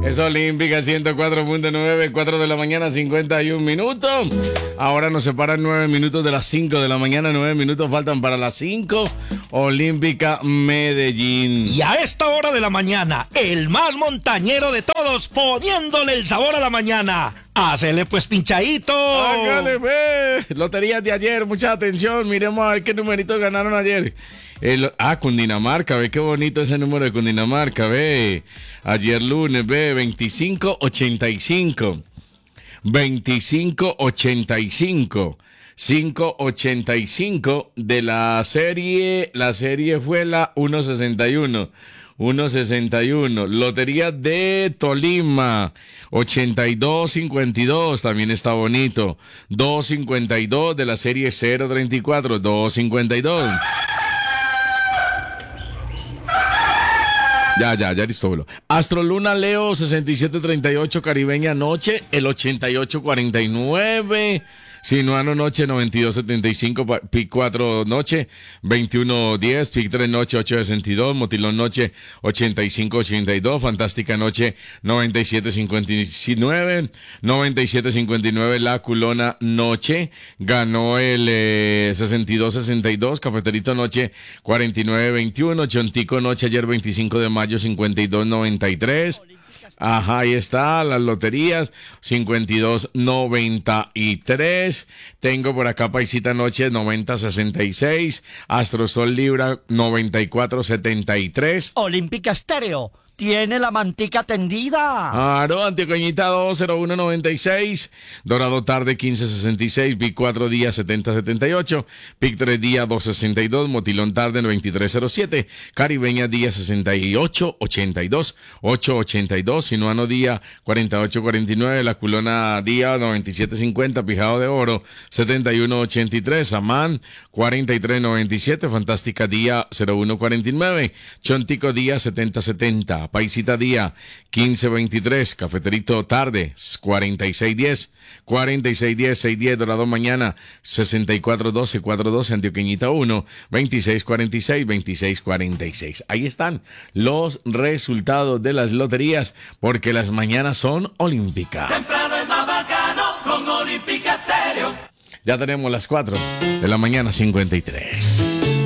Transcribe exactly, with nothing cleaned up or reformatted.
Es Olímpica ciento cuatro punto nueve, cuatro de la mañana, cincuenta y un minutos. Ahora nos separan nueve minutos de las cinco de la mañana, nueve minutos faltan para las cinco. Olímpica Medellín. Y a esta hora de la mañana, el más montañero de todos, poniéndole el sabor a la mañana. ¡Hacele pues pinchadito! ¡Hágale, ve! Loterías de ayer, mucha atención. Miremos a ver qué numeritos ganaron ayer. El, ah, Cundinamarca, ve qué bonito ese número de Cundinamarca, ve. Ayer lunes, ve, veinticinco ochenta y cinco. veinticinco ochenta y cinco. cinco ochenta y cinco de la serie, la serie fue la uno sesenta y uno. uno sesenta y uno. Lotería de Tolima, ochenta y dos cincuenta y dos, también está bonito. dos cincuenta y dos de la serie cero treinta y cuatro, dos cincuenta y dos. Ya, ya, ya listo, solo. Astroluna Leo sesenta y siete treinta y ocho, Caribeña Noche, el ochenta y ocho cuarenta y nueve. Sinuano Noche noventa y dos setenta y cinco, Pic cuatro Noche veintiuno diez, Pic tres Noche ocho sesenta y dos, Motilón Noche ochenta y cinco ochenta y dos, Fantástica Noche noventa y siete cincuenta y nueve, noventa y siete cincuenta y nueve, La Culona Noche ganó el eh, sesenta y dos sesenta y dos, Cafeterito Noche cuarenta y nueve veintiuno, Chontico Noche ayer veinticinco de mayo cincuenta y dos noventa y tres. Ajá, ahí está, las loterías, cincuenta y dos noventa y tres. Tengo por acá Paisita Noche noventa sesenta y seis. Astrosol Libra noventa y cuatro setenta y tres. Olímpica Estéreo tiene la mantica tendida. Claro, Antioqueñita dos cero uno noventa y seis. Dorado Tarde quince sesenta y seis. Pic cuatro Día setenta setenta y ocho. Pic tres Día dos sesenta y dos. Motilón Tarde veintitrés cero siete. Caribeña Día sesenta y ocho ochenta y dos. ocho ochenta y dos. Sinuano Día cuarenta y ocho cuarenta y nueve. La Culona Día noventa y siete cincuenta. Pijado de Oro setenta y uno ochenta y tres. Amán cuarenta y tres noventa y siete. Fantástica Día cero uno cuarenta y nueve. Chontico Día setenta setenta. Paisita Día quince veintitrés, Cafeterito Tarde cuarenta y seis diez, cuarenta y seis diez, seis diez, Dorado Mañana sesenta y cuatro doce, cuatro doce, Antioqueñita uno, veintiséis cuarenta y seis, veintiséis cuarenta y seis. Ahí están los resultados de las loterías, porque las mañanas son olímpicas. Temprano es más bacano con Olímpica Estéreo. Ya tenemos las cuatro de la mañana cincuenta y tres.